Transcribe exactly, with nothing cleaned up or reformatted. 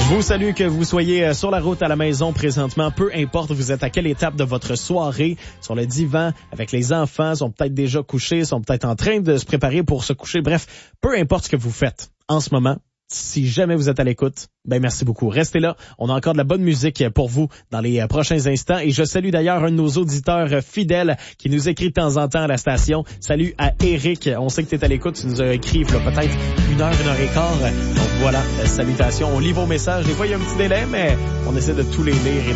vous salue, que vous soyez sur la route, à la maison présentement, peu importe vous êtes à quelle étape de votre soirée, sur le divan, avec les enfants, sont peut-être déjà couchés, sont peut-être en train de se préparer pour se coucher. Bref, peu importe ce que vous faites en ce moment, si jamais vous êtes à l'écoute, ben merci beaucoup. Restez là, on a encore de la bonne musique pour vous dans les prochains instants. Et je salue d'ailleurs un de nos auditeurs fidèles qui nous écrit de temps en temps à la station. Salut à Eric, on sait que tu es à l'écoute, tu nous as écrit là, peut-être une heure, une heure et quart. Donc voilà, salutations, on lit vos messages. Des fois il y a un petit délai, mais on essaie de tous les lire et